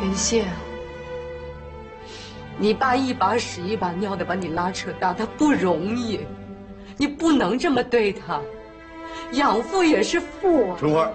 元谢，你爸一把屎一把尿的把你拉扯大，他不容易，你不能这么对他。养父也是父啊。 春花，